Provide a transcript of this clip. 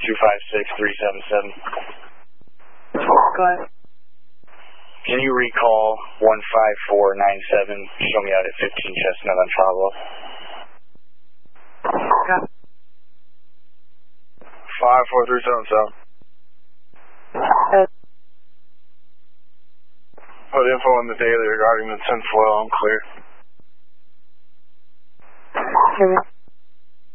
Go ahead. Can you recall 15497? Show me out at 15 Chestnut on follow-up. Yeah. 54377. Put info on the daily regarding the tinfoil. I'm clear. Hear me.